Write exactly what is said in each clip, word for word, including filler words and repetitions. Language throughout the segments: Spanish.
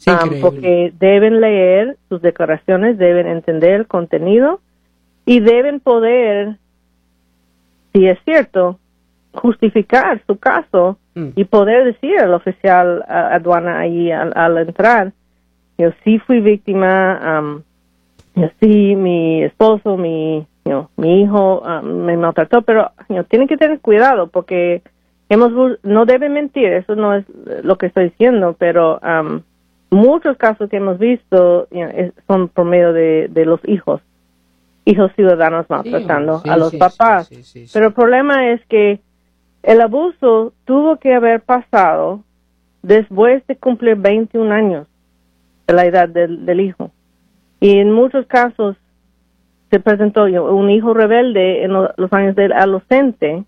Sí, um, porque deben leer sus declaraciones, deben entender el contenido y deben poder, si es cierto, justificar su caso mm. y poder decir al oficial a, aduana ahí al, al entrar, yo sí fui víctima, um, yo sí, mi esposo, mi, you know, mi hijo um, me maltrató, pero you know, tienen que tener cuidado porque hemos no deben mentir, eso no es lo que estoy diciendo, pero um, muchos casos que hemos visto you know, es, son por medio de, de los hijos, hijos ciudadanos maltratando sí, sí, a los sí, papás. Sí, sí, sí, sí. Pero el problema es que el abuso tuvo que haber pasado después de cumplir veintiún años de la edad del, del hijo. Y en muchos casos se presentó you know, un hijo rebelde en lo, los años del adolescente.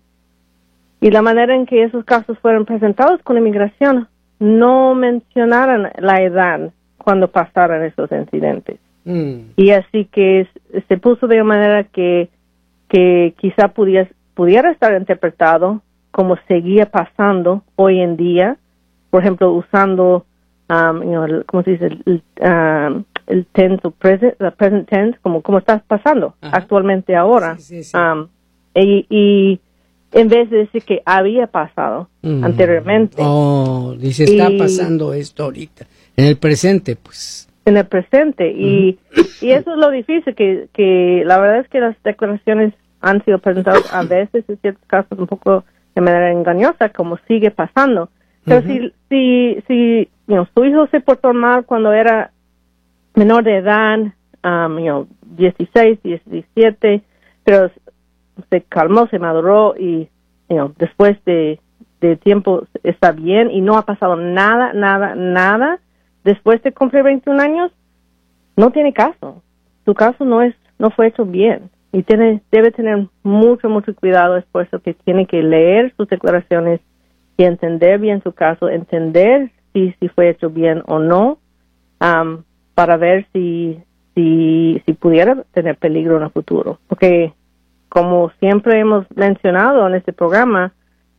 Y la manera en que esos casos fueron presentados con inmigración no mencionaron la edad cuando pasaron esos incidentes. Mm. Y así que es, se puso de manera que, que quizá pudiera, pudiera estar interpretado como seguía pasando hoy en día, por ejemplo, usando, um, you know, el, ¿cómo se dice? El, um, el tense o present, el present tense, como, como está pasando Ajá. actualmente ahora. Sí, sí, sí. Um, y, y en vez de decir que había pasado mm. anteriormente. Oh, dice, está y, pasando esto ahorita, en el presente, pues. En el presente, y, mm. y eso es lo difícil, que, que la verdad es que las declaraciones han sido presentadas a veces, en ciertos casos, un poco de manera engañosa, como sigue pasando. Pero uh-huh. si, si, si you know, su hijo se portó mal cuando era menor de edad, um, you know, dieciséis, diecisiete, pero se calmó, se maduró y you know, después de, de tiempo está bien y no ha pasado nada, nada, nada, después de cumplir veintiún años, no tiene caso. Su caso no es, no fue hecho bien. Y tiene, debe tener mucho, mucho cuidado después, que tiene que leer sus declaraciones y entender bien su caso, entender si, si fue hecho bien o no, um, para ver si, si, si pudiera tener peligro en el futuro. Porque, como siempre hemos mencionado en este programa,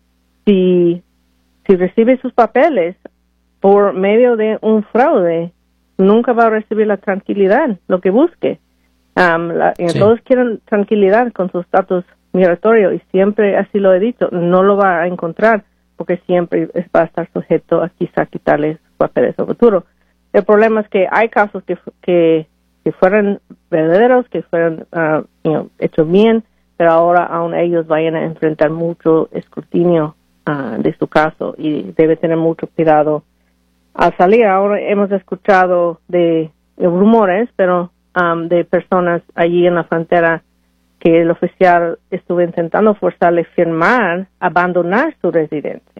si, si recibe sus papeles por medio de un fraude, nunca va a recibir la tranquilidad, lo que busque. Um, la, sí. Todos quieren tranquilidad con su estatus migratorio y siempre así lo he dicho, no lo va a encontrar porque siempre va a estar sujeto a quizá quitarle sus papeles al futuro. El problema es que hay casos que, que, que fueron verdaderos, que fueron uh, you know, hechos bien, pero ahora aún ellos vayan a enfrentar mucho escrutinio uh, de su caso y debe tener mucho cuidado al salir. Ahora hemos escuchado de, de rumores, pero Um, de personas allí en la frontera que el oficial estuvo intentando forzarle a firmar, abandonar su residencia.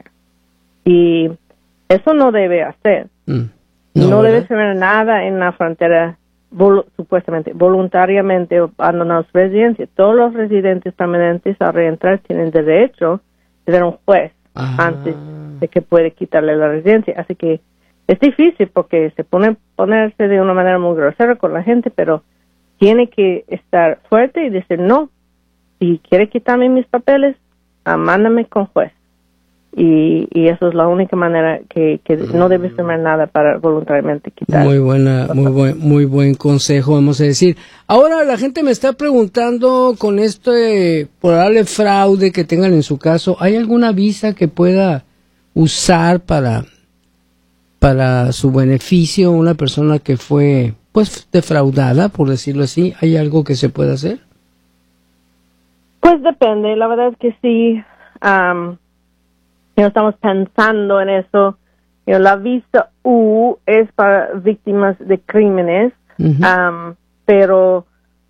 Y eso no debe hacer. Mm. No, no debe firmar nada en la frontera, vol- supuestamente, voluntariamente abandonar su residencia. Todos los residentes permanentes al reentrar tienen derecho de ver un juez Ajá. antes de que puede quitarle la residencia. Así que es difícil porque se pone ponerse de una manera muy grosera con la gente, pero tiene que estar fuerte y decir, no, si quiere quitarme mis papeles, ah, mándame con juez. Y, y eso es la única manera que, que no debe firmar nada para voluntariamente quitar. Muy buena, muy buen, muy buen consejo, vamos a decir. Ahora la gente me está preguntando con este probable fraude que tengan en su caso, ¿hay alguna visa que pueda usar para... para su beneficio, una persona que fue pues defraudada, por decirlo así? ¿Hay algo que se pueda hacer? Pues depende, la verdad es que sí, um, estamos pensando en eso. You know, la visa U es para víctimas de crímenes, uh-huh. um, pero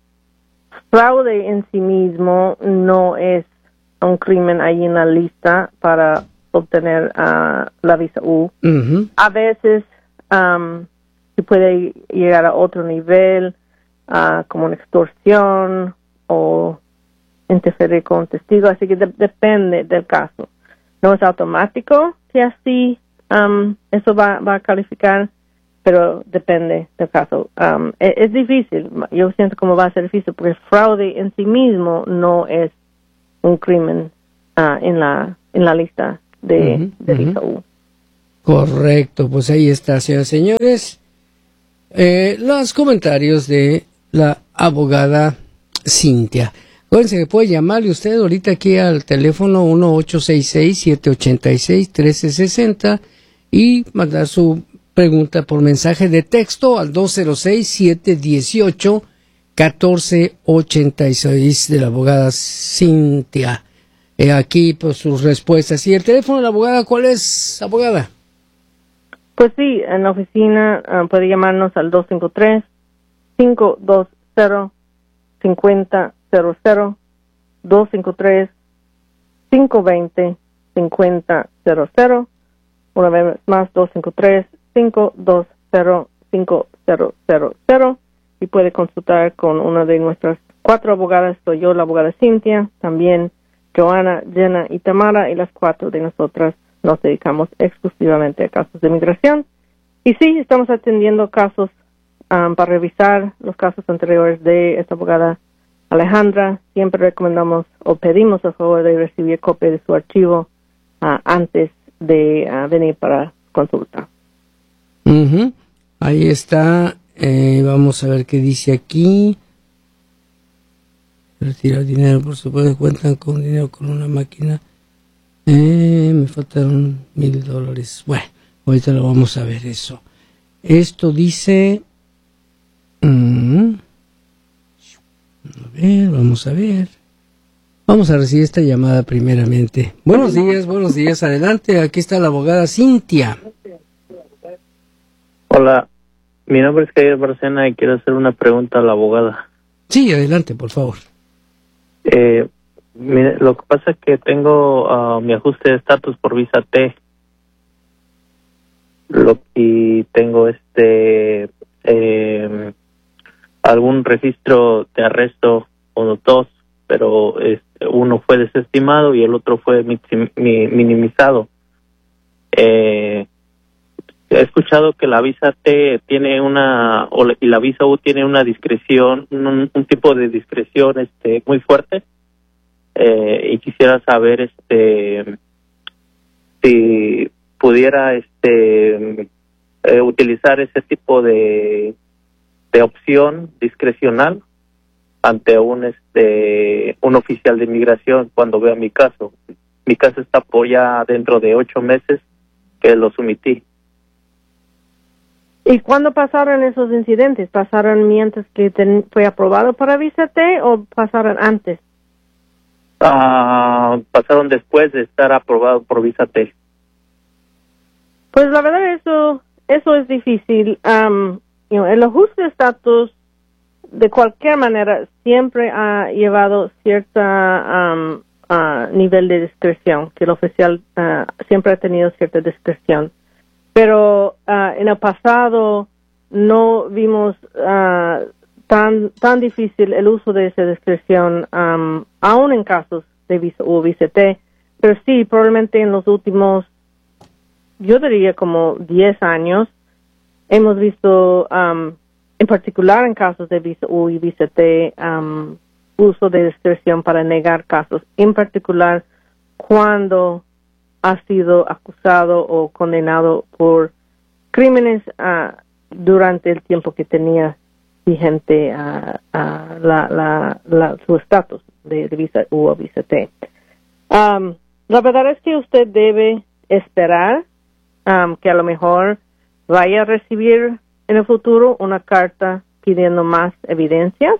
fraude en sí mismo no es un crimen ahí en la lista para obtener uh, la visa U. Uh-huh. A veces um, se puede llegar a otro nivel, uh, como una extorsión o interferir con un testigo, así que de- depende del caso. No es automático que así um, eso va, va a calificar, pero depende del caso. Um, es, es difícil, yo siento como va a ser difícil, porque el fraude en sí mismo no es un crimen uh, en la en la lista de, uh-huh, de visa uh-huh. U. Correcto, pues ahí está, señoras y señores. eh, los comentarios de la abogada Cintia. Acuérdense que puede llamarle usted ahorita aquí al teléfono uno ocho seis seis, siete ocho seis, uno tres seis cero y mandar su pregunta por mensaje de texto al dos cero seis, siete uno ocho, uno cuatro ocho seis de la abogada Cintia. Eh, aquí por sus respuestas. ¿Y el teléfono de la abogada cuál es, abogada? Pues sí, en la oficina uh, puede llamarnos al dos cinco tres, cinco dos cero, cinco cero cero cero, dos cinco tres, cinco dos cero, cinco cero cero cero, una vez más dos cinco tres, cinco dos cero, cinco cero cero cero, y puede consultar con una de nuestras cuatro abogadas. Soy yo, la abogada Cintia, también Joana, Jenna y Tamara, y las cuatro de nosotras nos dedicamos exclusivamente a casos de migración. Y sí, estamos atendiendo casos um, para revisar los casos anteriores de esta abogada Alejandra. Siempre recomendamos o pedimos a favor de recibir copia de su archivo uh, antes de uh, venir para consulta. Uh-huh. Ahí está. Eh, vamos a ver qué dice aquí. Retirar dinero, por supuesto, cuentan con dinero con una máquina. Eh, me faltaron mil dólares. Bueno, ahorita lo vamos a ver eso. Esto dice... Um, a ver, vamos a ver. Vamos a recibir esta llamada primeramente. Buenos días, buenos días. Adelante, aquí está la abogada Cintia. Hola, mi nombre es Javier Barcena y quiero hacer una pregunta a la abogada. Sí, adelante, por favor. Eh, mire, lo que pasa es que tengo uh, mi ajuste de estatus por visa T. Lo, y tengo este eh, algún registro de arresto o dos, pero este, uno fue desestimado y el otro fue mi, mi, minimizado. Eh, he escuchado que la visa T tiene una, o la, y la visa U tiene una discreción, un, un tipo de discreción este muy fuerte, eh, y quisiera saber este si pudiera este eh, utilizar ese tipo de de opción discrecional ante un este un oficial de inmigración cuando vea mi caso. Mi caso está por ya dentro de ocho meses que lo sometí. ¿Y cuándo pasaron esos incidentes? ¿Pasaron mientras que ten, fue aprobado para visa T o pasaron antes? Uh, pasaron después de estar aprobado por visa T. Pues la verdad eso eso es difícil. Um, you know, el ajuste de estatus de cualquier manera siempre ha llevado cierta um, uh, nivel de discreción, que el oficial uh, siempre ha tenido cierta discreción. Pero uh, en el pasado no vimos uh, tan tan difícil el uso de esa discreción, um, aún en casos de visa U o visa T. Pero sí, probablemente en los últimos, yo diría como diez años, hemos visto, um, en particular en casos de visa U y visa T, um, uso de discreción para negar casos, en particular cuando ha sido acusado o condenado por crímenes uh, durante el tiempo que tenía vigente uh, uh, la, la, la, su estatus de, de visa U o visa T. Um, la verdad es que usted debe esperar um, que a lo mejor vaya a recibir en el futuro una carta pidiendo más evidencias,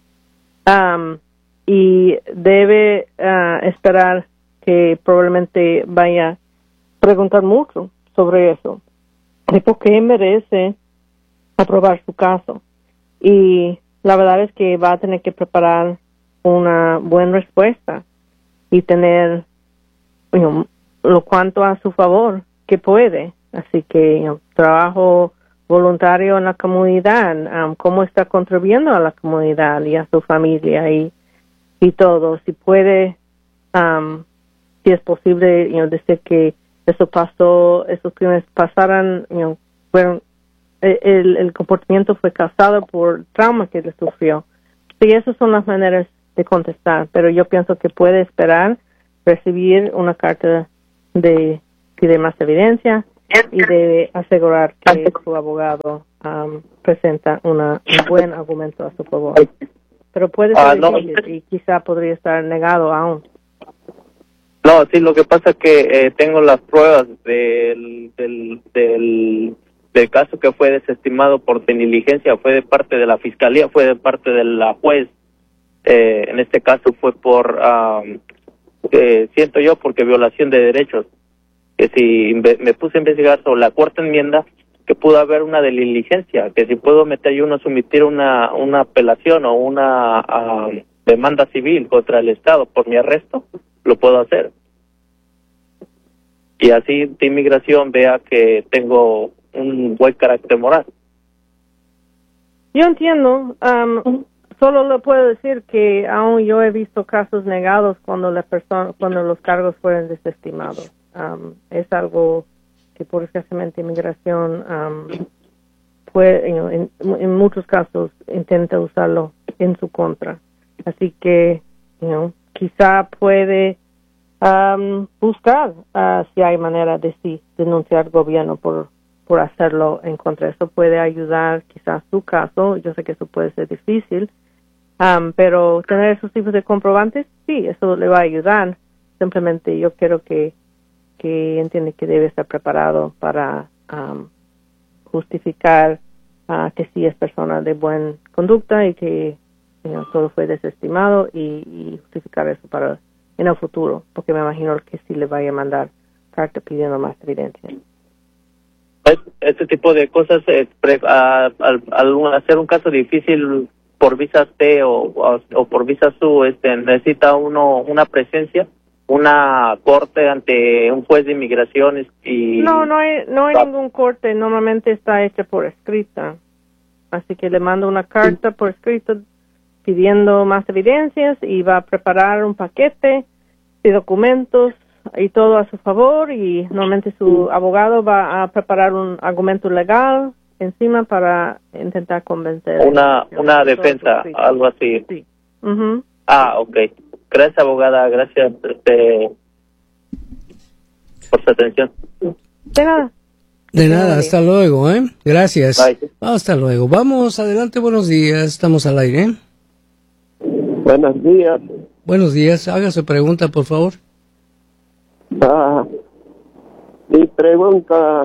um, y debe uh, esperar que probablemente vaya a preguntar mucho sobre eso, de por qué merece aprobar su caso. Y la verdad es que va a tener que preparar una buena respuesta y tener, you know, lo cuanto a su favor que puede. Así que, you know, trabajo voluntario en la comunidad, um, cómo está contribuyendo a la comunidad y a su familia y, y todo. Si puede, um, si es posible, you know, decir que eso pasó, esos crímenes pasaran, you know, fueron, el, el comportamiento fue causado por trauma que le sufrió. Sí, esas son las maneras de contestar, pero yo pienso que puede esperar recibir una carta de pide más evidencia y debe asegurar que su abogado um, presenta una, un buen argumento a su favor. Pero puede ser Ah, no. difícil y quizá podría estar negado aún. No, sí, lo que pasa es que eh, tengo las pruebas del, del, del, del caso que fue desestimado por negligencia, fue de parte de la fiscalía, fue de parte de la juez. Eh, en este caso fue por, um, eh, siento yo, porque violación de derechos. Que si me puse a investigar sobre la cuarta enmienda, que pudo haber una negligencia, que si puedo meter yo uno someter una, una apelación o una uh, demanda civil contra el Estado por mi arresto, lo puedo hacer. Y así de inmigración vea que tengo un buen carácter moral. Yo entiendo. Um, solo le puedo decir que aún yo he visto casos negados cuando la persona, cuando los cargos fueron desestimados. Um, es algo que por escasamente inmigración um, puede, you know, en, en muchos casos intenta usarlo en su contra. Así que, you know, quizá puede um, buscar uh, si hay manera de sí denunciar al gobierno por por hacerlo en contra. Eso puede ayudar quizás su caso. Yo sé que eso puede ser difícil, um, pero tener esos tipos de comprobantes, sí, eso le va a ayudar. Simplemente yo quiero que que entiende que debe estar preparado para um, justificar uh, que sí es persona de buena conducta y que you know, todo fue desestimado y, y justificar eso para en el futuro, porque me imagino que sí le vaya a mandar carta pidiendo más evidencia. Este tipo de cosas, eh, pre, a, al, al hacer un caso difícil por visa T o, o, o por visa SU, este, necesita uno una presencia, una corte ante un juez de inmigración y... No, no hay, no hay ningún corte, normalmente está hecha por escrita. Así que le mando una carta por escrito pidiendo más evidencias y va a preparar un paquete de documentos y todo a su favor, y normalmente su abogado va a preparar un argumento legal encima para intentar convencer. Una, una defensa, algo así. Sí. Uh-huh. Ah, ok. Gracias, abogada. Gracias este, por su atención. De nada. De nada, hasta luego, ¿eh? Gracias. Bye. Hasta luego. Vamos, adelante, buenos días. Estamos al aire, ¿eh? Buenos días. Buenos días. Haga su pregunta, por favor. Ah, mi pregunta,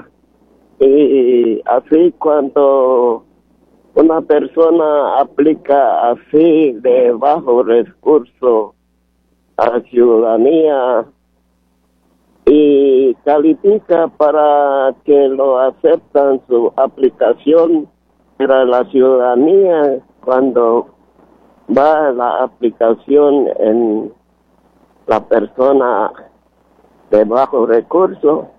y así cuando una persona aplica así de bajo recurso a ciudadanía y califica para que lo aceptan su aplicación para la ciudadanía, cuando va la aplicación en la persona de bajo recurso,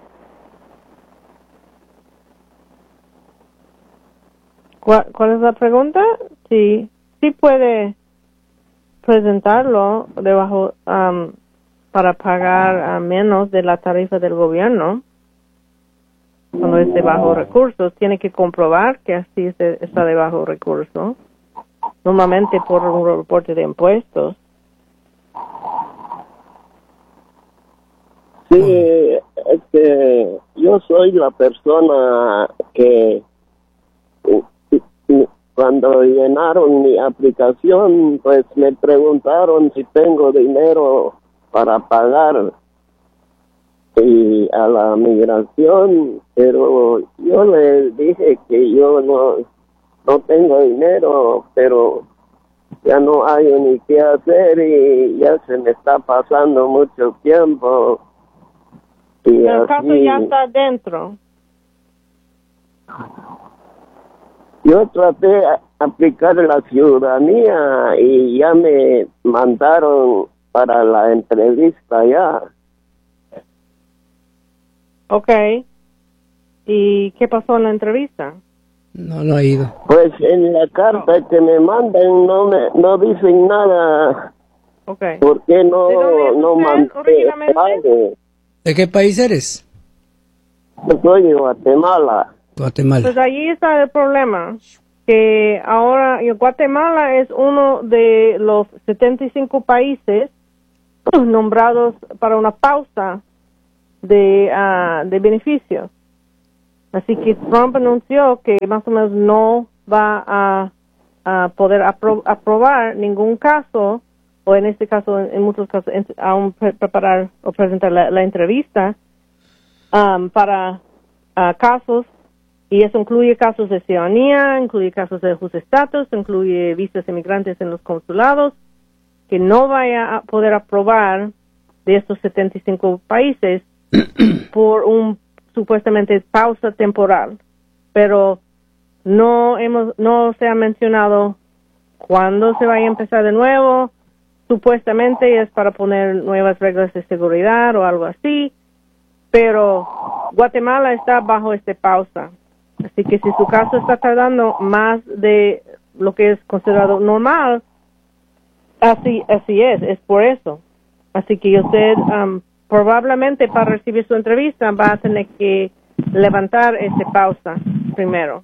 ¿Cuál, ¿Cuál es la pregunta? Sí, sí puede presentarlo debajo um, para pagar a menos de la tarifa del gobierno. Cuando es de bajo recursos, tiene que comprobar que así es de, está de bajo recurso. Normalmente por un reporte de impuestos. Sí, es que yo soy la persona que cuando llenaron mi aplicación, pues me preguntaron si tengo dinero para pagar y a la migración, pero yo les dije que yo no, no tengo dinero, pero ya no hay ni qué hacer y ya se me está pasando mucho tiempo. Y el caso así, ya está dentro. yo traté de aplicar la ciudadanía y ya me mandaron para la entrevista ya. Okay. ¿Y qué pasó en la entrevista? No, no ha ido. Pues en la carta que me mandan no me no dicen nada. Okay. ¿Por qué no, ¿De dónde es no usted mandé originalmente? algo? ¿De qué país eres? Yo soy de Guatemala. Guatemala. Pues ahí está el problema, que ahora y Guatemala es uno de los setenta y cinco países nombrados para una pausa de, uh, de beneficios. Así que Trump anunció que más o menos no va a, a poder apro- aprobar ningún caso, o en este caso, en, en muchos casos, en, aún pre- preparar o presentar la, la entrevista um, para uh, casos, y eso incluye casos de ciudadanía, incluye casos de justo estatus, incluye visas inmigrantes en los consulados, que no vaya a poder aprobar de estos setenta y cinco países por un supuestamente pausa temporal, pero no hemos no se ha mencionado cuándo se vaya a empezar de nuevo. Supuestamente es para poner nuevas reglas de seguridad o algo así, pero Guatemala está bajo esta pausa, así que si su caso está tardando más de lo que es considerado normal, así así es, es por eso. Así que usted um, probablemente para recibir su entrevista va a tener que levantar esta pausa primero.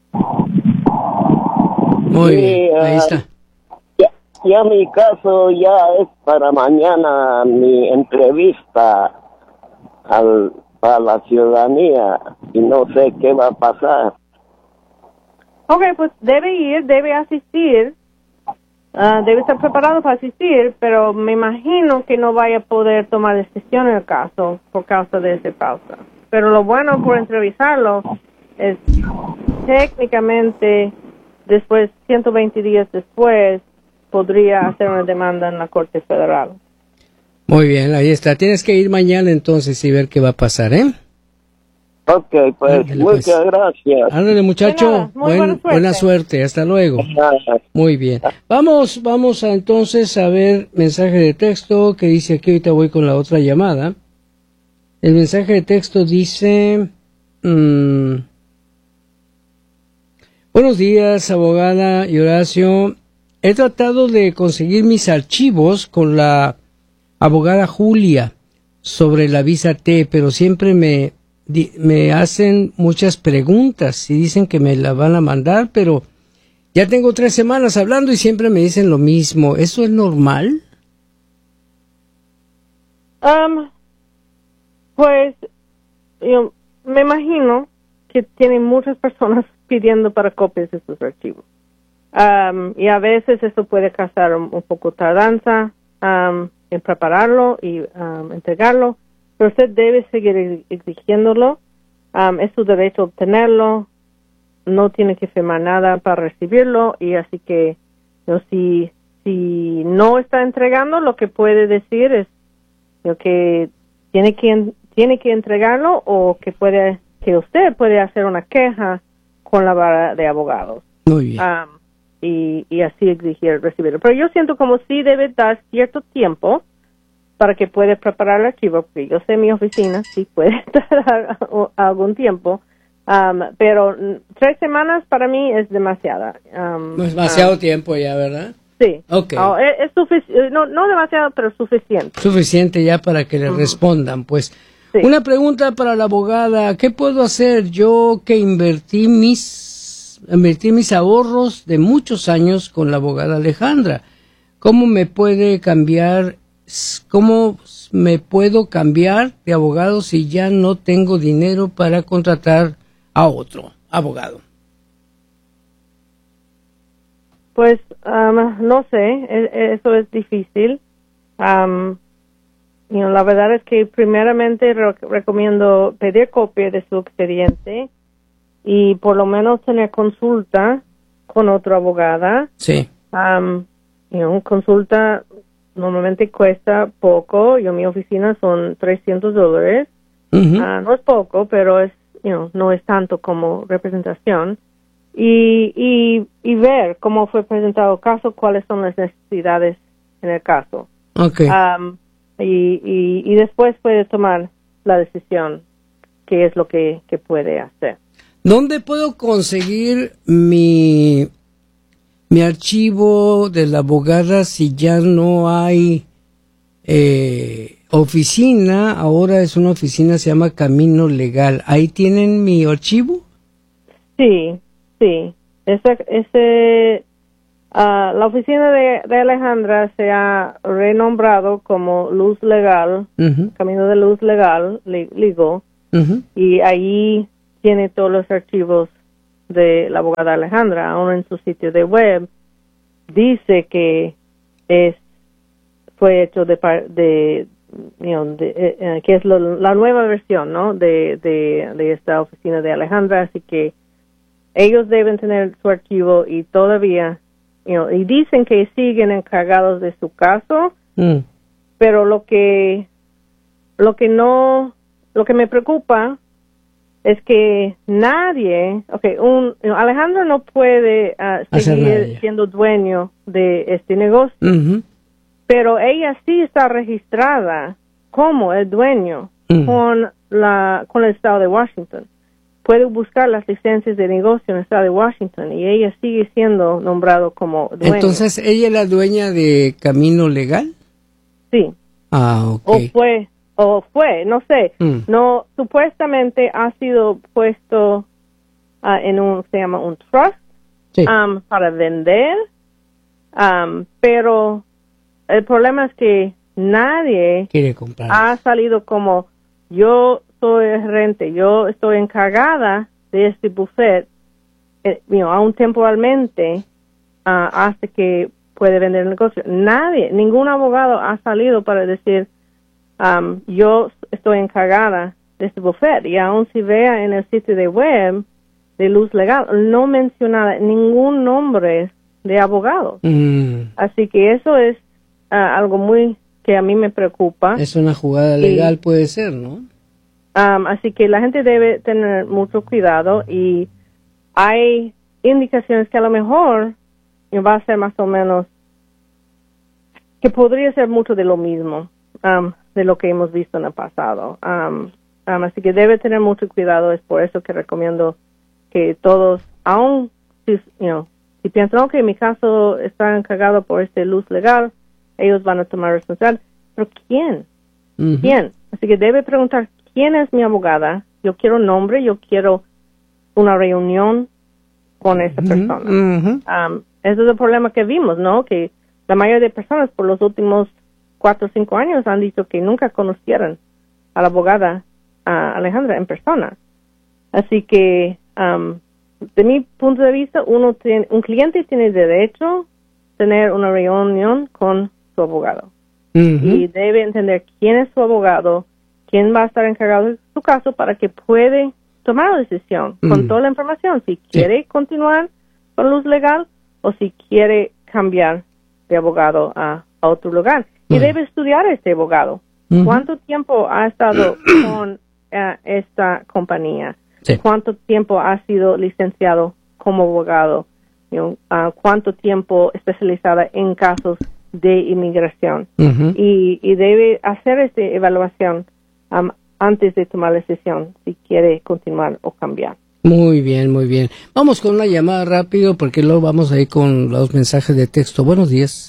Muy Sí, bien, ahí ah, está. Ya, ya mi caso ya es para mañana mi entrevista al, a la ciudadanía y no sé qué va a pasar. Ok, pues debe ir, debe asistir. Uh, debe estar preparado para asistir, pero me imagino que no vaya a poder tomar decisión en el caso por causa de esa pausa. Pero lo bueno por entrevistarlo es técnicamente después, ciento veinte días después, podría hacer una demanda en la Corte Federal. Muy bien, ahí está. Tienes que ir mañana entonces y ver qué va a pasar, ¿eh? Ok, pues Ándale, muchas pues. gracias. Ándale, muchacho. De nada, muy Buen- buena suerte. buena suerte. Hasta luego. Muy bien. Vamos, vamos a entonces a ver mensaje de texto que dice aquí. Ahorita voy con la otra llamada. El mensaje de texto dice: mmm, buenos días, abogada y Horacio. He tratado de conseguir mis archivos con la abogada Julia sobre la visa T, pero siempre me di- me hacen muchas preguntas y dicen que me la van a mandar, pero ya tengo tres semanas hablando y siempre me dicen lo mismo. ¿Eso es normal? Um, pues yo me imagino que tienen muchas personas pidiendo para copias de sus archivos. Um, y a veces eso puede causar un, un poco tardanza um, en prepararlo y um, entregarlo, pero usted debe seguir exigiéndolo. Um, es su derecho obtenerlo, no tiene que firmar nada para recibirlo, y así que you know, si, si no está entregando, lo que puede decir es you know, que tiene que tiene que entregarlo, o que puede que usted puede hacer una queja con la vara de abogados. Muy bien. Um, y, y así exigir recibirlo. Pero yo siento como si debe dar cierto tiempo para que pueda preparar el archivo, porque yo sé mi oficina sí puede tardar algún tiempo, um, pero tres semanas para mí es demasiada. Um, No es demasiado um, tiempo ya, ¿verdad? Sí. Ok. Oh, es, es sufici- no, no demasiado, pero suficiente. Suficiente ya para que le respondan, pues. Sí. Una pregunta para la abogada: ¿qué puedo hacer yo que invertí mis invertí mis ahorros de muchos años con la abogada Alejandra? ¿Cómo me puede cambiar cómo me puedo cambiar de abogado si ya no tengo dinero para contratar a otro abogado? Pues um, no sé, e- eso es difícil. Um, you know, la verdad es que primeramente re- recomiendo pedir copia de su expediente y por lo menos tener consulta con otra abogada. Sí. Um, you know, consulta normalmente cuesta poco. Yo, mi oficina son trescientos dólares. Uh-huh. Uh, no es poco, pero es, you know, no es tanto como representación. Y, y, y ver cómo fue presentado el caso, cuáles son las necesidades en el caso. Okay. Um, y, y, y después puede tomar la decisión, qué es lo que, que puede hacer. ¿Dónde puedo conseguir mi, mi archivo de la abogada si ya no hay eh, oficina? Ahora es una oficina, se llama Camino Legal. ¿Ahí tienen mi archivo? Sí, sí. Ese, ese, uh, la oficina de, de Alejandra se ha renombrado como Luz Legal, Uh-huh. Camino de Luz Legal, le, Legal, Uh-huh. y ahí tiene todos los archivos de la abogada Alejandra, aún en su sitio de web, dice que es fue hecho de, de, you know, de eh, eh, que es lo, la nueva versión, ¿no? De, de, de esta oficina de Alejandra, así que ellos deben tener su archivo y todavía, you know, y dicen que siguen encargados de su caso, mm. pero lo que, lo que no, lo que me preocupa es que nadie, okay, un, you know, Alejandro no puede uh, seguir siendo dueño de este negocio, uh-huh. pero ella sí está registrada como el dueño uh-huh. con la con el estado de Washington. Puede buscar las licencias de negocio en el estado de Washington y ella sigue siendo nombrado como dueño. Entonces, ¿ella es la dueña de Camino Legal? Sí. Ah, ok. O fue. O fue, no sé, mm. no, supuestamente ha sido puesto uh, en un, se llama un trust, sí. um, para vender, um, pero el problema es que nadie quiere comprar. Ha salido como, yo soy gerente, yo estoy encargada de este buffet, eh, you know, aún temporalmente, uh, hasta que puede vender el negocio. Nadie, ningún abogado ha salido para decir, Um, yo estoy encargada de este buffet, y aún si vea en el sitio de web de Luz Legal, no menciona ningún nombre de abogado. Mm. Así que eso es uh, algo muy que a mí me preocupa. Es una jugada legal, y, puede ser, ¿no? Um, así que la gente debe tener mucho cuidado, y hay indicaciones que a lo mejor va a ser más o menos, que podría ser mucho de lo mismo. Um, de lo que hemos visto en el pasado. Um, um, así que debe tener mucho cuidado. Es por eso que recomiendo que todos, aún si, you know, si piensan, ok, mi caso está encargado por este Luz Legal, ellos van a tomar responsabilidad. Pero ¿quién? Uh-huh. ¿Quién? Así que debe preguntar, ¿quién es mi abogada? Yo quiero nombre, yo quiero una reunión con esa uh-huh. persona. Uh-huh. Um, ese es el problema que vimos, ¿no? Que la mayoría de personas por los últimos cuatro o cinco años han dicho que nunca conocieron a la abogada a Alejandra en persona. Así que, um, de mi punto de vista, uno tiene, un cliente tiene derecho a tener una reunión con su abogado. Uh-huh. Y debe entender quién es su abogado, quién va a estar encargado de su caso para que puede tomar la decisión uh-huh. con toda la información, si quiere sí. continuar con Luz Legal o si quiere cambiar de abogado a, a otro lugar. Y debe estudiar a este abogado. Uh-huh. ¿Cuánto tiempo ha estado con uh, esta compañía? Sí. ¿Cuánto tiempo ha sido licenciado como abogado? You know, uh, ¿Cuánto tiempo especializada en casos de inmigración? Uh-huh. Y, y debe hacer esta evaluación um, antes de tomar la decisión si quiere continuar o cambiar. Muy bien, muy bien. Vamos con una llamada rápido porque luego vamos a ir con los mensajes de texto. Buenos días.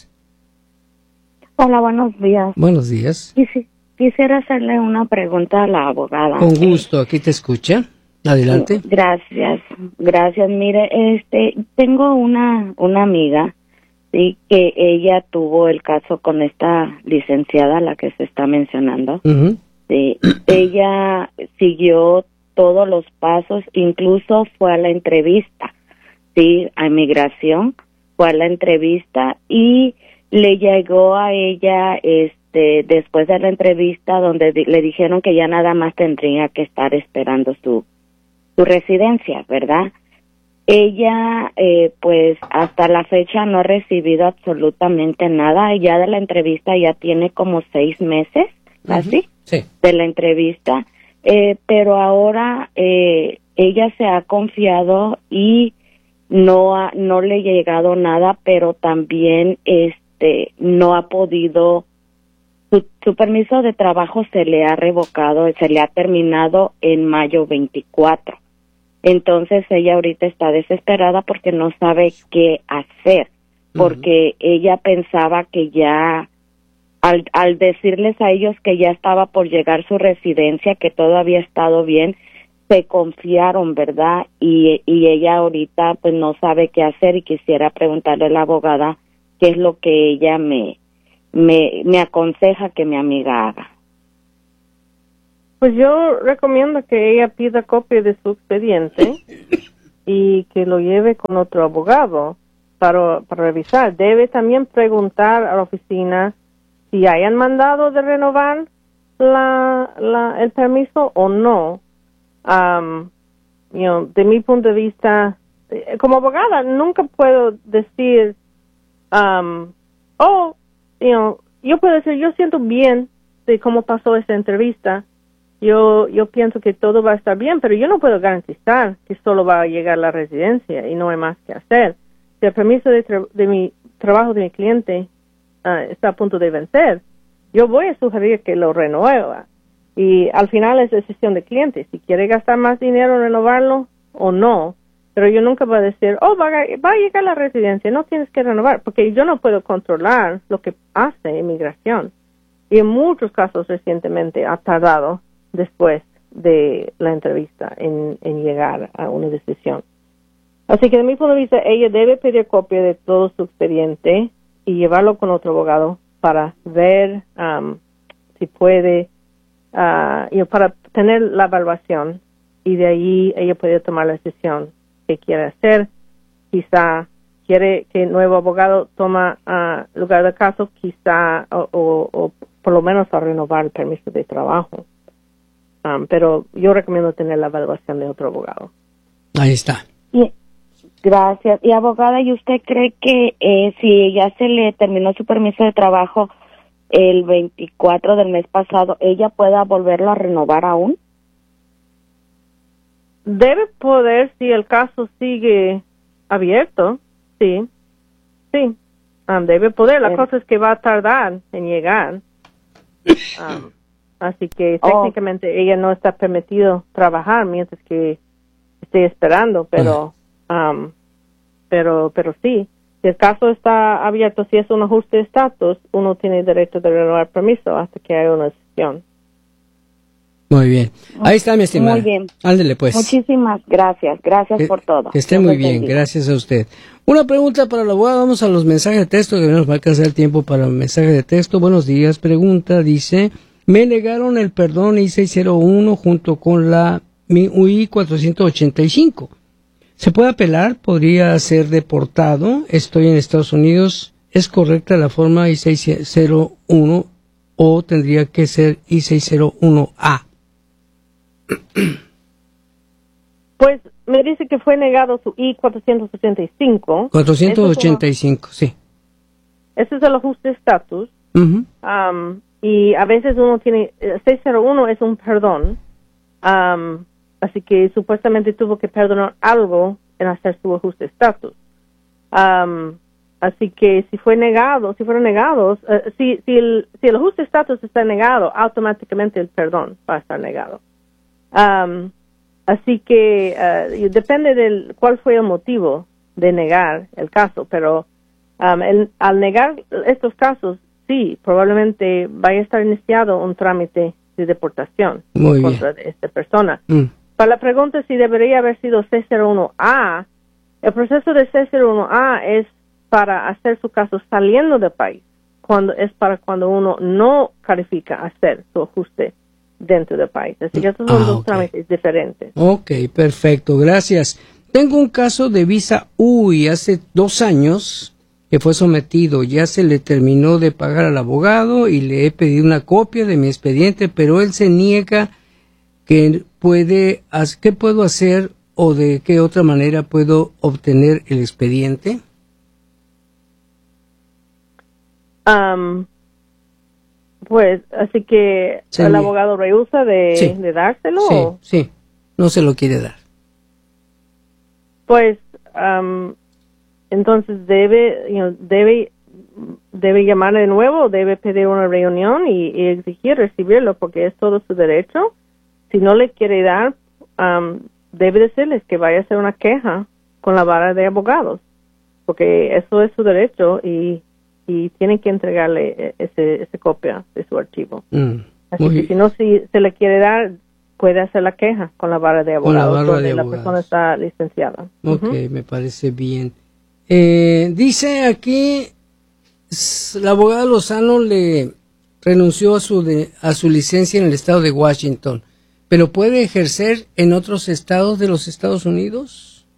Hola, buenos días. Buenos días. Quisi- quisiera hacerle una pregunta a la abogada. Con gusto, aquí te escucha. Adelante. Gracias, gracias. Mire, este, tengo una una amiga, sí, que ella tuvo el caso con esta licenciada, la que se está mencionando. Uh-huh. Sí, ella siguió todos los pasos, incluso fue a la entrevista, sí, a inmigración, fue a la entrevista y le llegó a ella, este, después de la entrevista, donde di- le dijeron que ya nada más tendría que estar esperando su, su residencia, ¿verdad? Ella, eh, pues, hasta la fecha no ha recibido absolutamente nada. Ya de la entrevista ya tiene como seis meses, ¿así? Uh-huh. Sí. De la entrevista. Eh, pero ahora, eh, ella se ha confiado y no ha, no le ha llegado nada, pero también, este, Este, no ha podido, su, su permiso de trabajo se le ha revocado, se le ha terminado en mayo veinticuatro. Entonces ella ahorita está desesperada porque no sabe qué hacer, porque uh-huh. ella pensaba que ya, al, al decirles a ellos que ya estaba por llegar su residencia, que todo había estado bien, se confiaron, ¿verdad? Y, y ella ahorita pues no sabe qué hacer y quisiera preguntarle a la abogada qué es lo que ella me, me, me aconseja que mi amiga haga. Pues yo recomiendo que ella pida copia de su expediente y que lo lleve con otro abogado para, para revisar. Debe también preguntar a la oficina si hayan mandado de renovar la, la, el permiso o no. Um, you know, de mi punto de vista, como abogada, nunca puedo decir, um, oh, you know, yo puedo decir, yo siento bien de cómo pasó esa entrevista. Yo yo pienso que todo va a estar bien, pero yo no puedo garantizar que solo va a llegar a la residencia y no hay más que hacer. Si el permiso de, tra- de mi trabajo de mi cliente uh, está a punto de vencer, yo voy a sugerir que lo renueva. Y al final es decisión del cliente. Si quiere gastar más dinero en renovarlo o no. Pero yo nunca voy a decir, oh, va a, va a llegar a la residencia, no tienes que renovar. Porque yo no puedo controlar lo que hace inmigración. Y en muchos casos recientemente ha tardado después de la entrevista en, en llegar a una decisión. Así que de mi punto de vista, ella debe pedir copia de todo su expediente y llevarlo con otro abogado para ver um, si puede, uh, you know, para tener la evaluación, y de ahí ella puede tomar la decisión que quiere hacer. Quizá quiere que el nuevo abogado toma uh, lugar del caso, quizá, o, o, o por lo menos a renovar el permiso de trabajo. Um, pero yo recomiendo tener la evaluación de otro abogado. Ahí está. Y, gracias. Y abogada, ¿y usted cree que eh, si ya se le terminó su permiso de trabajo el veinticuatro del mes pasado, ella pueda volverlo a renovar aún? Debe poder, si el caso sigue abierto, sí, sí, um, debe poder. La Bien. cosa es que va a tardar en llegar. Um, así que Oh. técnicamente ella no está permitido trabajar mientras que esté esperando, pero, um, pero, pero sí, si el caso está abierto, si es un ajuste de estatus, uno tiene derecho de renovar permiso hasta que haya una decisión. Muy bien. Ahí está, mi estimada. Muy bien. Ándele, pues. Muchísimas gracias. Gracias Que, por todo. que esté Dios muy les bien. bendiga. Gracias a usted. Una pregunta para la abogada. Vamos a los mensajes de texto, que no nos va a alcanzar el tiempo para mensajes de texto. Buenos días. Pregunta, dice, me negaron el perdón I seiscientos uno junto con la mi U I cuatrocientos ochenta y cinco. ¿Se puede apelar? ¿Podría ser deportado? Estoy en Estados Unidos. ¿Es correcta la forma I seiscientos uno o tendría que ser I seiscientos uno A? Pues me dice que fue negado su I cuatrocientos ochenta y cinco. cuatrocientos ochenta y cinco, sí. Ese es el ajuste de estatus. Uh-huh. Um, y a veces uno tiene, eh, seiscientos uno es un perdón, um, así que supuestamente tuvo que perdonar algo en hacer su ajuste de estatus. Um, así que si fue negado, si fueron negados, uh, si, si, el, si el ajuste de estatus está negado, automáticamente el perdón va a estar negado. Um, así que uh, depende de cuál fue el motivo de negar el caso, pero um, el, al negar estos casos, sí, probablemente vaya a estar iniciado un trámite de deportación Muy contra bien. esta persona. Mm. Para la pregunta si debería haber sido seiscientos uno A, el proceso de seiscientos uno A es para hacer su caso saliendo del país, cuando es para cuando uno no califica hacer su ajuste dentro del país. Así que estos son Ah, dos ok. trámites diferentes. Ok, perfecto, gracias. Tengo un caso de visa U I hace dos años que fue sometido. Ya se le terminó de pagar al abogado y le he pedido una copia de mi expediente, pero él se niega que puede, ¿qué puedo hacer o de qué otra manera puedo obtener el expediente? Um, pues, así que Se el nie- abogado rehúsa de, Sí. de dárselo. Sí, ¿O? sí, no se lo quiere dar. Pues, um, entonces debe, you know, debe, debe llamar de nuevo, debe pedir una reunión y, y exigir recibirlo porque es todo su derecho. Si no le quiere dar, um, debe decirles que vaya a hacer una queja con la vara de abogados, porque eso es su derecho y, y tienen que entregarle ese, ese copia de su archivo. Mm, Así muy que bien. si no, si se le quiere dar, puede hacer la queja con la vara de Con la abogados, vara donde de la abogados. persona está licenciada. Ok, Ujú. me parece bien. Eh, dice aquí, s- la abogada Lozano le renunció a su, de, a su licencia en el estado de Washington. pero puede ejercer en otros estados de los Estados Unidos.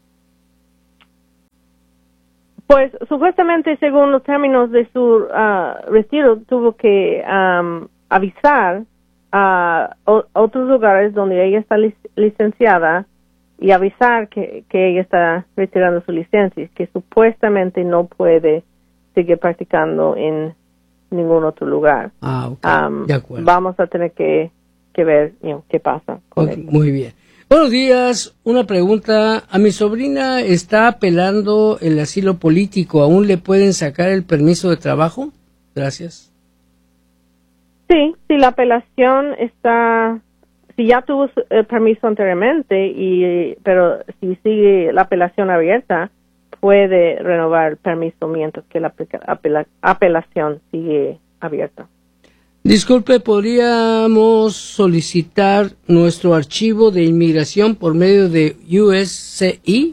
Pues supuestamente, según los términos de su uh, retiro, tuvo que um, avisar a o- otros lugares donde ella está lic- licenciada y avisar que, que ella está retirando su licencia, que supuestamente no puede seguir practicando en ningún otro lugar. Ah, ok, Um, de acuerdo. Vamos a tener que, que ver you know, qué pasa con Ok, eso. muy bien. Buenos días, una pregunta. A mi sobrina está apelando el asilo político. ¿Aún le pueden sacar el permiso de trabajo? Gracias. Sí, si la apelación está, si ya tuvo su- el permiso anteriormente, y pero si sigue la apelación abierta, puede renovar el permiso mientras que la aplica- apela- apelación sigue abierta. Disculpe, ¿podríamos solicitar nuestro archivo de inmigración por medio de U S C I?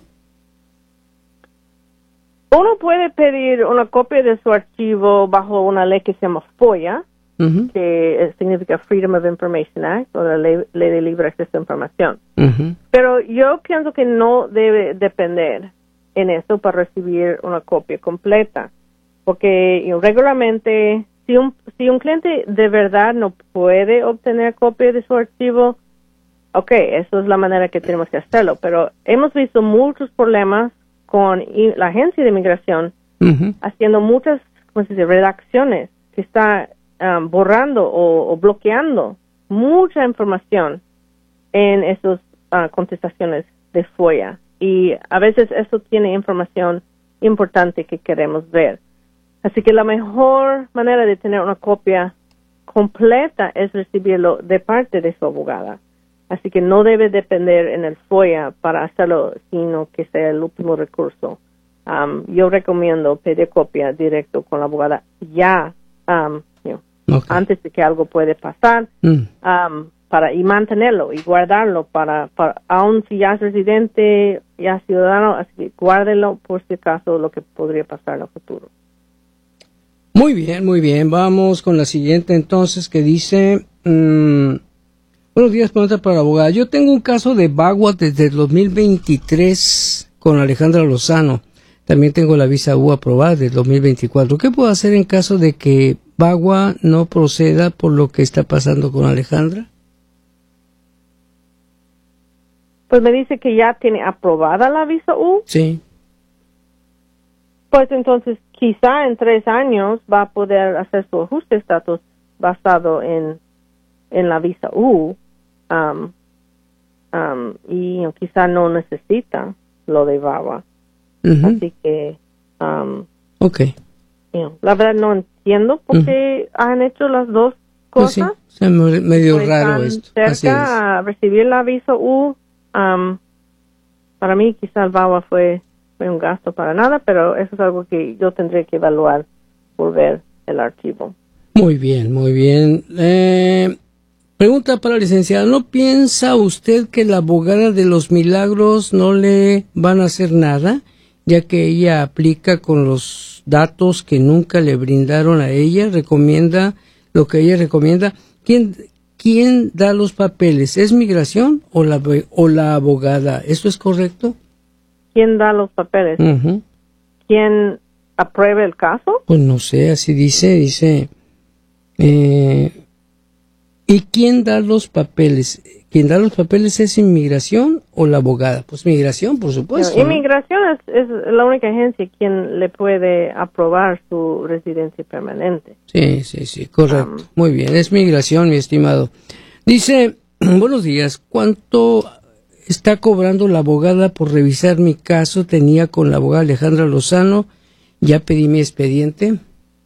Uno puede pedir una copia de su archivo bajo una ley que se llama FOIA, Ujú, que eh, significa Freedom of Information Act, o la ley, ley de libre acceso a información. ujú. Pero yo pienso que no debe depender en eso para recibir una copia completa, porque you know, regularmente si un si un cliente de verdad no puede obtener copia de su archivo, okay, eso es la manera que tenemos que hacerlo. Pero hemos visto muchos problemas con i- la agencia de inmigración Ujú. haciendo muchas, ¿cómo se dice?, redacciones que está um, borrando o, o bloqueando mucha información en esas uh, contestaciones de FOIA. Y a veces eso tiene información importante que queremos ver. Así que la mejor manera de tener una copia completa es recibirlo de parte de su abogada. Así que no debe depender en el FOIA para hacerlo, sino que sea el último recurso. Um, yo recomiendo pedir copia directo con la abogada ya, um, you know, Ok. antes de que algo puede pasar, Mm. um, para y mantenerlo y guardarlo para, para aun si ya es residente, ya es ciudadano, así que guárdelo por si acaso lo que podría pasar en el futuro. Muy bien, muy bien. Vamos con la siguiente entonces que dice... mm, buenos días, pregunta para la abogada. Yo tengo un caso de V A W A desde el dos mil veintitrés con Alejandra Lozano. También tengo la visa U aprobada desde el dos mil veinticuatro. ¿Qué puedo hacer en caso de que V A W A no proceda por lo que está pasando con Alejandra? Pues me dice que ya tiene aprobada la visa U, Sí. pues entonces quizá en tres años va a poder hacer su ajuste de estatus basado en, en la visa U, um, um, y you know, quizá no necesita lo de V A W A. Ujú. Así que, um, Ok. you know, la verdad no entiendo por Ujú. qué han hecho las dos Pues sí, cosas. se me- medio Pues raro tan esto. cerca Así es. a recibir la visa U, um, para mí quizá el V A W A fue, fue un gasto para nada, pero eso es algo que yo tendré que evaluar por ver el archivo. Muy bien, muy bien. Eh, pregunta para la licenciada. ¿No piensa usted que la abogada de los milagros no le van a hacer nada, ya que ella aplica con los datos que nunca le brindaron a ella? Recomienda lo que ella recomienda. ¿Quién, quién da los papeles? ¿Es migración o la, o la abogada? ¿Eso es correcto? ¿Quién da los papeles? Ujú. ¿Quién apruebe el caso? Pues no sé, así dice, dice... Eh, ¿y quién da los papeles? ¿Quién da los papeles es inmigración o la abogada? Pues migración, por supuesto. ¿no? Inmigración es, es la única agencia quien le puede aprobar su residencia permanente. Sí, sí, sí, correcto. Um, Muy bien, es migración, mi estimado. Dice, buenos días, ¿cuánto está cobrando la abogada por revisar mi caso? Tenía con la abogada Alejandra Lozano, ya pedí mi expediente.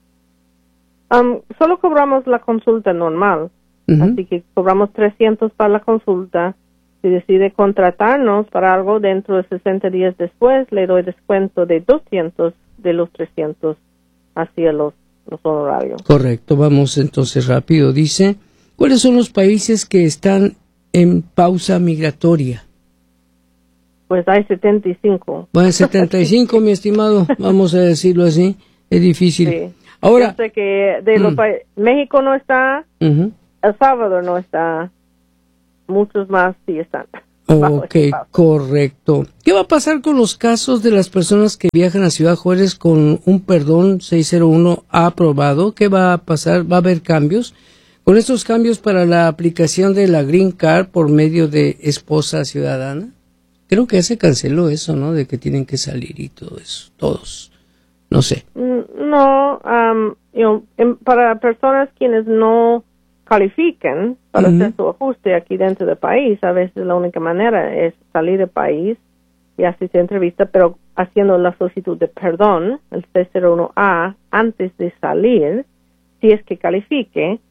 Um, solo cobramos la consulta normal, Ujú. así que cobramos trescientos para la consulta. Si decide contratarnos para algo dentro de sesenta días después, le doy descuento de doscientos de los trescientos hacia los, los honorarios. Correcto, vamos entonces rápido. Dice, ¿cuáles son los países que están en pausa migratoria? Pues hay setenta y cinco. Bueno, setenta y cinco, mi estimado, vamos a decirlo así, es difícil. Sí. Ahora, Yo sé que de los Mm. pa- México no está, ujú, El Salvador no está, muchos más sí están. Ok, correcto. ¿Qué va a pasar con los casos de las personas que viajan a Ciudad Juárez con un perdón seiscientos uno aprobado? ¿Qué va a pasar? ¿Va a haber cambios? Con estos cambios para la aplicación de la Green Card por medio de esposa ciudadana. Creo que ya se canceló eso, ¿no? De que tienen que salir y todo eso, todos. No sé. No, um, you know, en, para personas quienes no califiquen para uh-huh. hacer su ajuste aquí dentro del país, a veces la única manera es salir del país y asistir a entrevista, pero haciendo la solicitud de perdón, el seiscientos uno A, antes de salir, si es que califique.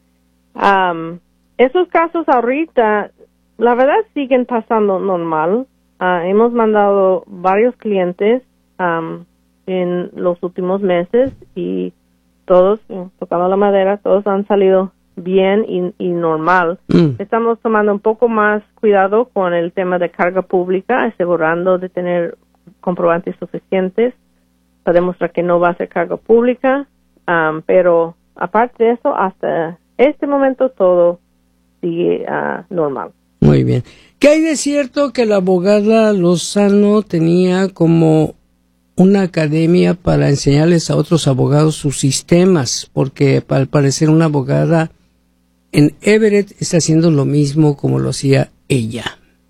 Um, esos casos ahorita, la verdad, siguen pasando normal. Uh, hemos mandado varios clientes um, en los últimos meses y todos, tocando la madera, todos han salido bien y, y normal. Mm. Estamos tomando un poco más cuidado con el tema de carga pública, asegurando de tener comprobantes suficientes para demostrar que no va a ser carga pública, um, pero aparte de eso, hasta este momento todo sigue uh, normal. Muy bien. ¿Qué hay de cierto que la abogada Lozano tenía como una academia para enseñarles a otros abogados sus sistemas? Porque al parecer una abogada en Everett está haciendo lo mismo como lo hacía ella.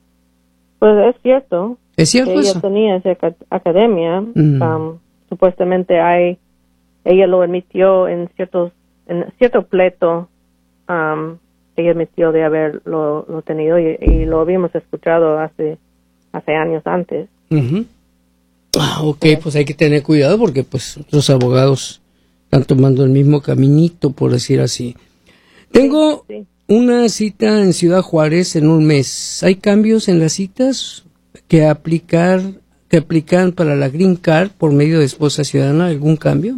Pues es cierto. ¿Es cierto ella eso? tenía esa academia. Mm. Um, supuestamente hay, ella lo admitió en ciertos, en cierto pleito. Um, ella admitió de haberlo lo tenido y, y lo habíamos escuchado hace, hace años antes. Uh-huh. Ah, ok, sí. Pues hay que tener cuidado porque pues los abogados están tomando el mismo caminito, por decir así. Tengo sí, sí. una cita en Ciudad Juárez en un mes. ¿Hay cambios en las citas que aplicar que aplican para la Green Card por medio de esposa ciudadana? ¿Algún cambio?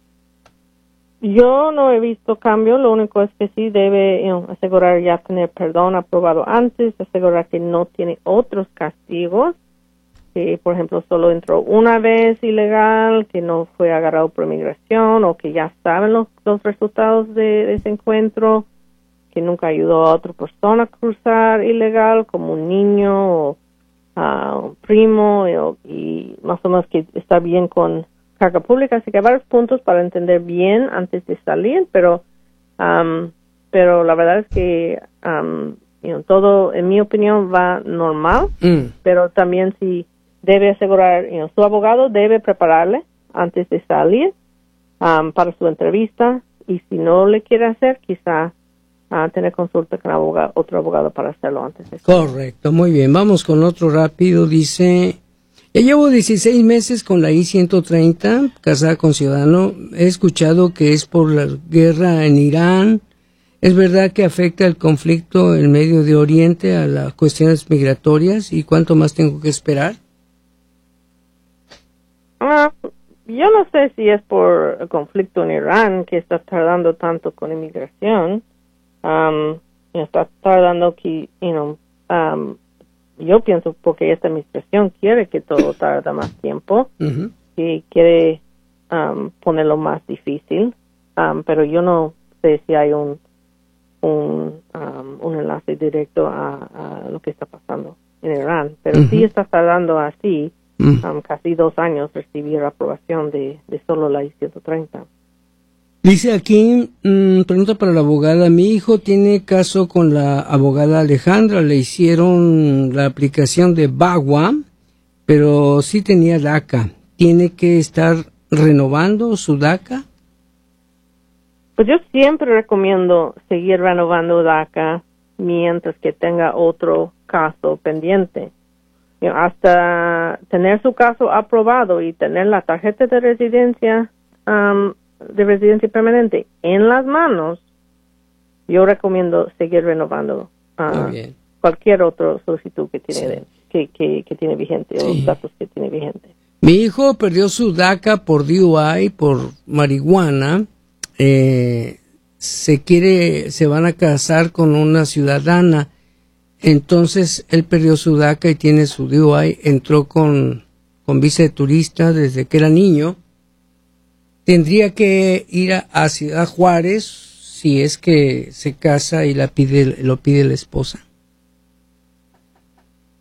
Yo no he visto cambio. Lo único es que sí debe you know, asegurar ya tener perdón aprobado antes, asegurar que no tiene otros castigos, que por ejemplo solo entró una vez ilegal, que no fue agarrado por inmigración o que ya saben los, los resultados de, de ese encuentro, que nunca ayudó a otra persona a cruzar ilegal como un niño o uh, un primo y, y más o menos que está bien con carga pública. Así que hay varios puntos para entender bien antes de salir, pero um, pero la verdad es que um, you know, todo en mi opinión va normal, mm. pero también si debe asegurar, you know, su abogado debe prepararle antes de salir um, para su entrevista, y si no le quiere hacer, quizá uh, tener consulta con abogado, otro abogado para hacerlo antes de salir. Correcto, muy bien. Vamos con otro rápido. Dice, ya llevo dieciséis meses con la I ciento treinta, casada con ciudadano. He escuchado que es por la guerra en Irán. ¿Es verdad que afecta el conflicto en Medio de Oriente a las cuestiones migratorias? ¿Y cuánto más tengo que esperar? Uh, yo no sé si es por el conflicto en Irán que está tardando tanto con inmigración. Um, está tardando que, you know, um, yo pienso porque esta administración quiere que todo tarda más tiempo, uh-huh. y quiere um, ponerlo más difícil, um, pero yo no sé si hay un un, um, un enlace directo a, a lo que está pasando en Irán, pero uh-huh. sí está tardando así. Um, casi dos años recibir la aprobación de, de solo la I ciento treinta. Dice aquí, mmm, pregunta para la abogada, mi hijo tiene caso con la abogada Alejandra, le hicieron la aplicación de B A G W A, pero sí tenía DACA. ¿Tiene que estar renovando su DACA? Pues yo siempre recomiendo seguir renovando DACA mientras que tenga otro caso pendiente. Hasta tener su caso aprobado y tener la tarjeta de residencia um, de residencia permanente en las manos, yo recomiendo seguir renovando uh, cualquier otro solicitud que tiene sí. que, que, que tiene vigente, sí. o los datos que tiene vigente. Mi hijo perdió su DACA por D U I, por marihuana. Eh, se quiere, se van a casar con una ciudadana. Entonces, él perdió su DACA y tiene su D U I, entró con, con visa de turista desde que era niño. Tendría que ir a, a Ciudad Juárez si es que se casa y la pide, lo pide la esposa.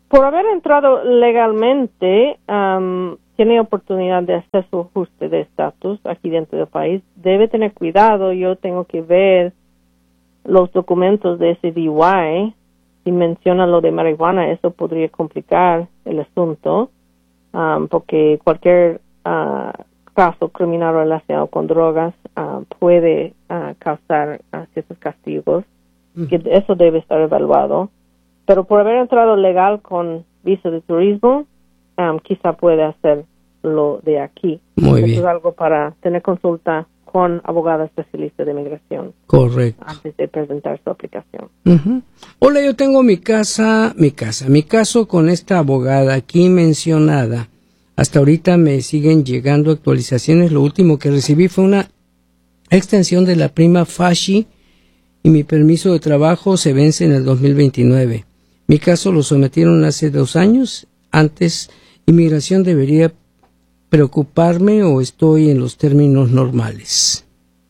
por haber entrado legalmente, um, tiene oportunidad de hacer su ajuste de estatus aquí dentro del país. Debe tener cuidado. Yo tengo que ver los documentos de ese D U I. Si menciona lo de marihuana, eso podría complicar el asunto, um, porque cualquier uh, caso criminal relacionado con drogas uh, puede uh, causar uh, ciertos castigos, mm. que eso debe estar evaluado. Pero por haber entrado legal con visa de turismo, um, quizá puede hacerlo de aquí. Muy eso bien. Es algo para tener consulta con abogada especialista de migración. Correcto. Antes de presentar su aplicación. Uh-huh. Hola, yo tengo mi casa, mi casa, mi caso con esta abogada aquí mencionada. Hasta ahorita me siguen llegando actualizaciones. Lo último que recibí fue una extensión de la prima facie y mi permiso de trabajo se vence en el dos mil veintinueve. Mi caso lo sometieron hace dos años. Antes, inmigración debería preocuparme o estoy en los términos normales.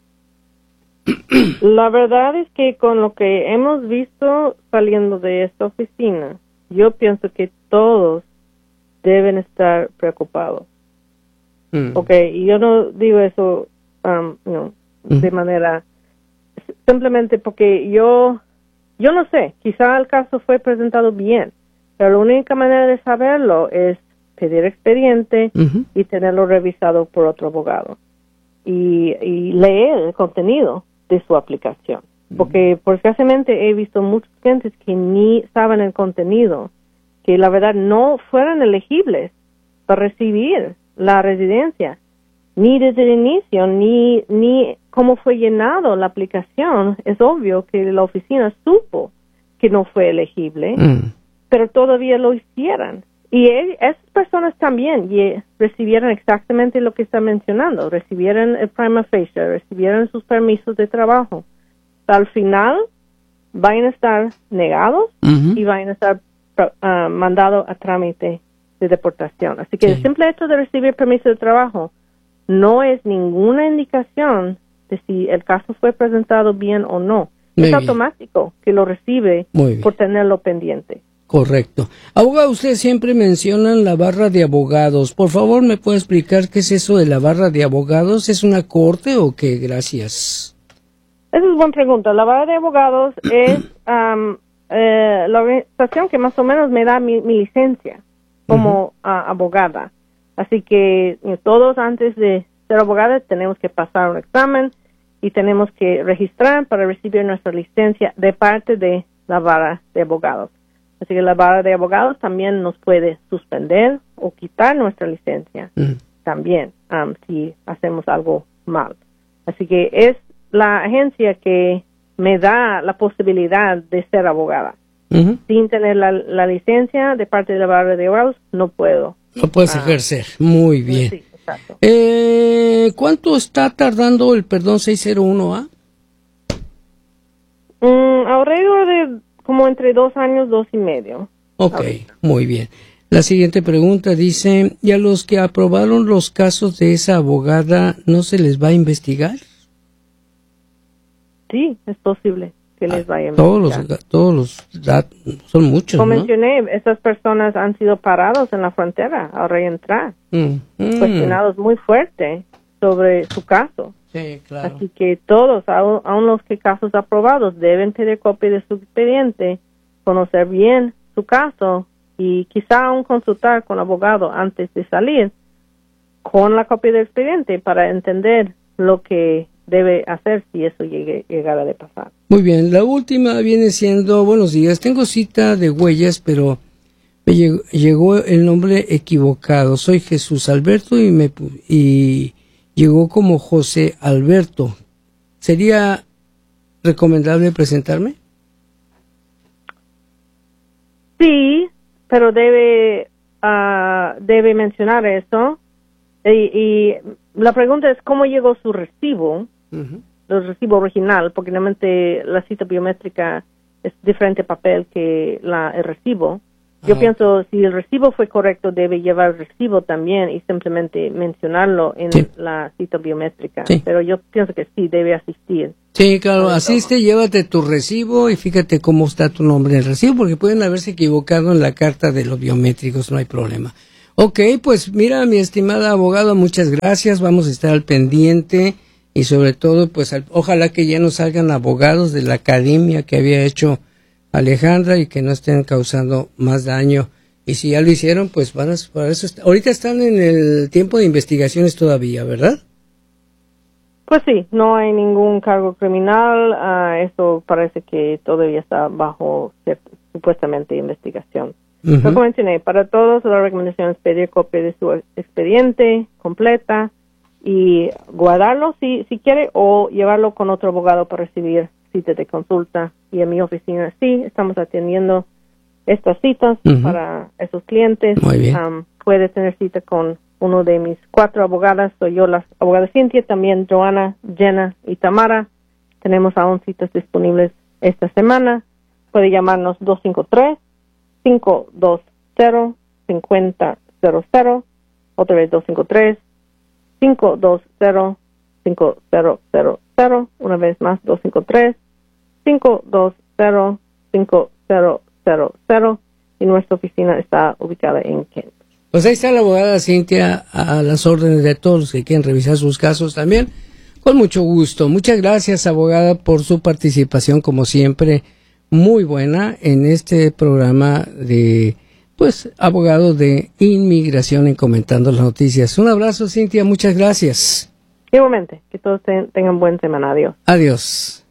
La verdad es que con lo que hemos visto saliendo de esta oficina, yo pienso que todos deben estar preocupados. Mm. Okay, y yo no digo eso um, no, mm. de manera simplemente porque yo yo no sé, quizá el caso fue presentado bien, pero la única manera de saberlo es pedir expediente uh-huh. y tenerlo revisado por otro abogado y, y leer el contenido de su aplicación, uh-huh. porque por escasamente he visto muchos clientes que ni saben el contenido, que la verdad no fueran elegibles para recibir la residencia, ni desde el inicio, ni, ni cómo fue llenado la aplicación. Es obvio que la oficina supo que no fue elegible, uh-huh. pero todavía lo hicieran. Y él, esas personas también y, recibieron exactamente lo que está mencionando, recibieron el prima facie, recibieron sus permisos de trabajo. Al final van a estar negados uh-huh. y van a estar uh, mandados a trámite de deportación. Así que sí. El simple hecho de recibir permiso de trabajo no es ninguna indicación de si el caso fue presentado bien o no. Muy es bien. Automático que lo recibe por tenerlo pendiente. Correcto. Abogado, usted siempre menciona la barra de abogados. Por favor, ¿me puede explicar qué es eso de la barra de abogados? ¿Es una corte o qué? Gracias. Esa es buena pregunta. La barra de abogados es um, eh, la organización que más o menos me da mi, mi licencia como uh-huh. uh, abogada. Así que you know, todos antes de ser abogadas tenemos que pasar un examen y tenemos que registrar para recibir nuestra licencia de parte de la barra de abogados. Así que la barra de abogados también nos puede suspender o quitar nuestra licencia mm. también um, si hacemos algo mal. Así que es la agencia que me da la posibilidad de ser abogada. Uh-huh. Sin tener la, la licencia de parte de la barra de abogados, no puedo. No puedes ah. ejercer. Muy bien. Sí, exacto. Eh, ¿Cuánto está tardando el perdón seiscientos uno A? Mm, alrededor de como entre dos años, dos y medio. Ok, ahorita. Muy bien. La siguiente pregunta dice, ¿y a los que aprobaron los casos de esa abogada no se les va a investigar? Sí, es posible que ah, les vaya a todos investigar. Los, todos los datos, son muchos, Como ¿no? mencioné, esas personas han sido parados en la frontera al reentrar, mm, mm. cuestionados muy fuerte sobre su caso. Sí, claro. Así que todos, aun, aun los que casos aprobados, deben tener copia de su expediente, conocer bien su caso y quizá aún consultar con el abogado antes de salir con la copia del expediente para entender lo que debe hacer si eso llegue, llegara de pasar. Muy bien, la última viene siendo, buenos días, tengo cita de huellas, pero me llegó, llegó el nombre equivocado. Soy Jesús Alberto y me... y llegó como José Alberto. ¿Sería recomendable presentarme? Sí, pero debe uh, debe mencionar eso. Y, y la pregunta es cómo llegó su recibo, uh-huh. el recibo original, porque realmente la cita biométrica es diferente papel que la, el recibo. Yo ah, pienso, okay. si el recibo fue correcto, debe llevar el recibo también y simplemente mencionarlo en sí. la cita biométrica. Sí. Pero yo pienso que sí, debe asistir. Sí. Sí, claro, asiste, llévate tu recibo y fíjate cómo está tu nombre en el recibo, porque pueden haberse equivocado en la carta de los biométricos, no hay problema. Ok, pues mira, mi estimada abogada, muchas gracias, vamos a estar al pendiente y sobre todo, pues al, ojalá que ya no salgan abogados de la academia que había hecho Alejandra y que no estén causando más daño. Y si ya lo hicieron, pues van a, para eso está, ahorita están en el tiempo de investigaciones todavía, ¿verdad? Pues sí, no hay ningún cargo criminal, uh, eso parece que todavía está bajo cierto, supuestamente investigación. Uh-huh. Como mencioné, para todos la recomendación es pedir copia de su expediente completa y guardarlo si, si quiere o llevarlo con otro abogado para recibir cita de consulta. Y en mi oficina sí, estamos atendiendo estas citas uh-huh. para esos clientes. Muy bien. Um, puede tener cita con uno de mis cuatro abogadas, soy yo, la abogada Cintia, también Joana, Jenna y Tamara. Tenemos aún citas disponibles esta semana. Puede llamarnos dos cinco tres, cinco dos cero, cinco cero cero cero, otra vez dos cinco tres, cinco dos cero, cinco cero cero cero, una vez más dos cinco tres, cinco dos cero, cinco cero cero cero, y nuestra oficina está ubicada en Kent. Pues ahí está la abogada Cintia a las órdenes de todos los que quieren revisar sus casos también, con mucho gusto. Muchas gracias, abogada, por su participación, como siempre, muy buena en este programa de, pues, abogado de inmigración en Comentando las Noticias. Un abrazo, Cintia, muchas gracias. Igualmente, que todos ten, tengan buen semana. Adiós. Adiós.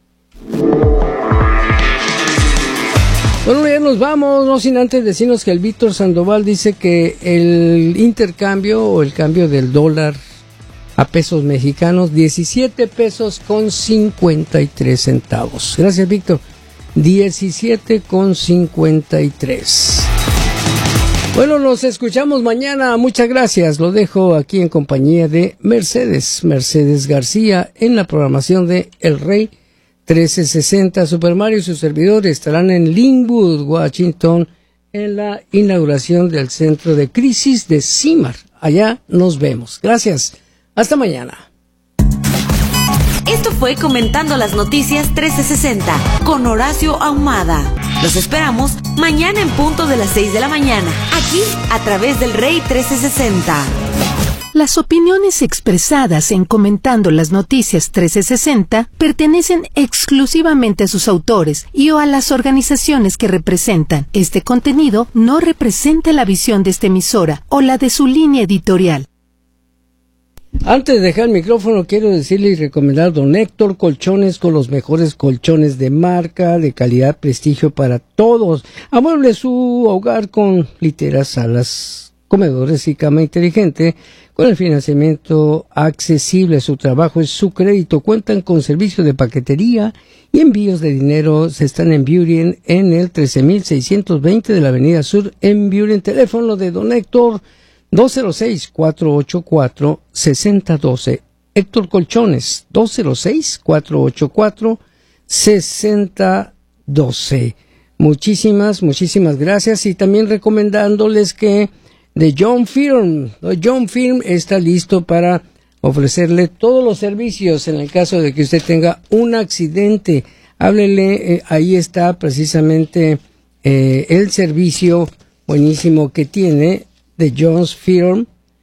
Bueno, ya nos vamos, no sin antes decirnos que el Víctor Sandoval dice que el intercambio o el cambio del dólar a pesos mexicanos, diecisiete pesos con cincuenta y tres centavos. Gracias, Víctor. diecisiete con cincuenta y tres. Bueno, nos escuchamos mañana. Muchas gracias. Lo dejo aquí en compañía de Mercedes, Mercedes García, en la programación de El Rey trece sesenta. Super Mario y sus servidores estarán en Linwood, Washington, en la inauguración del Centro de Crisis de C I M A R. Allá nos vemos. Gracias. Hasta mañana. Esto fue Comentando las Noticias trece sesenta con Horacio Ahumada. Los esperamos mañana en punto de las seis de la mañana, aquí a través del Rey trece sesenta. Las opiniones expresadas en Comentando las Noticias trece sesenta pertenecen exclusivamente a sus autores y o a las organizaciones que representan. Este contenido no representa la visión de esta emisora o la de su línea editorial. Antes de dejar el micrófono, quiero decirle y recomendar Don Héctor Colchones, con los mejores colchones de marca, de calidad, prestigio para todos. Amueble su hogar con literas, salas, comedores y cama inteligente, con el financiamiento accesible. Su trabajo es su crédito. Cuentan con servicio de paquetería y envíos de dinero. Se están en Burien, en el trece mil seiscientos veinte de la Avenida Sur, en Burien. Teléfono de Don Héctor, dos cero seis, cuatro ocho cuatro, seis cero uno dos. Héctor Colchones, dos cero seis, cuatro ocho cuatro, seis cero uno dos. Muchísimas, muchísimas gracias. Y también recomendándoles que de John Firm, John Firm está listo para ofrecerle todos los servicios en el caso de que usted tenga un accidente. Háblele, eh, ahí está precisamente eh, el servicio buenísimo que tiene de John's Firm,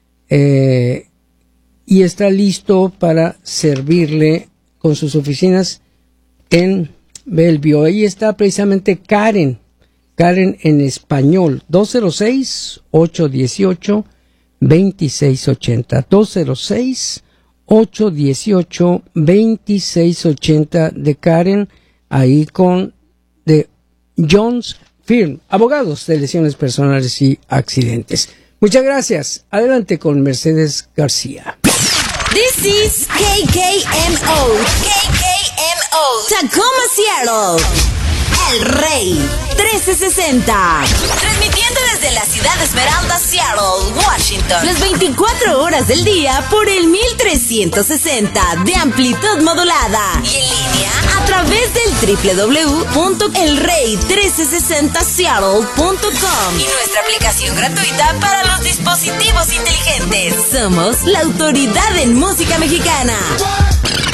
eh, y está listo para servirle con sus oficinas en Bellevue. Ahí está precisamente Karen, Karen en español, dos cero seis, ocho uno ocho, dos seis ocho cero, dos cero seis, ocho uno ocho, dos seis ocho cero de Karen, ahí con de John's Firm, abogados de lesiones personales y accidentes. Muchas gracias. Adelante con Mercedes García. This is K K M O. K K M O. Tacoma, Seattle. El Rey trece sesenta. Transmitiendo desde la ciudad de Esmeralda, Seattle, Washington. Las veinticuatro horas del día por el mil trescientos sesenta de amplitud modulada. Y en línea a través del doble u doble u doble u punto el rey trece sesenta seattle punto com y nuestra aplicación gratuita para los dispositivos inteligentes. Somos la autoridad en música mexicana.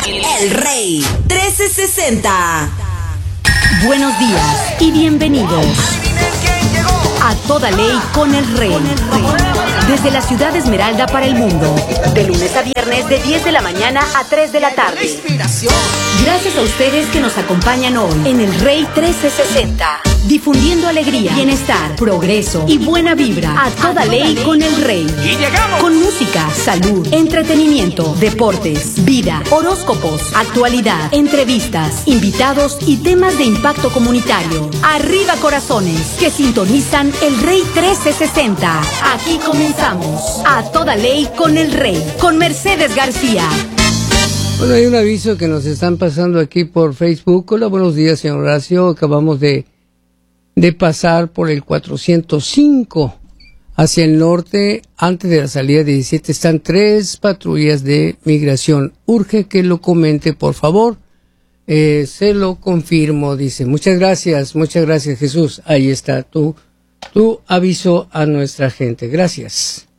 El Rey trece sesenta. Buenos días y bienvenidos a Toda Ley con el Rey. Desde la ciudad de Esmeralda para el mundo, de lunes a viernes de diez de la mañana a tres de la tarde. Gracias a ustedes que nos acompañan hoy en el Rey trece sesenta. Difundiendo alegría, bienestar, progreso y buena vibra a toda ley con el Rey. Y llegamos con música, salud, entretenimiento, deportes, vida, horóscopos, actualidad, entrevistas, invitados y temas de impacto comunitario. Arriba corazones que sintonizan el Rey trece sesenta. Aquí comenzamos a toda ley con el Rey, con Mercedes García. Bueno, hay un aviso que nos están pasando aquí por Facebook. Hola, buenos días, señor Horacio. Acabamos de de pasar por el cuatrocientos cinco hacia el norte. Antes de la salida diecisiete están tres patrullas de migración. Urge que lo comente, por favor. Eh, se lo confirmo, dice. Muchas gracias, muchas gracias, Jesús. Ahí está tu, tu aviso a nuestra gente. Gracias.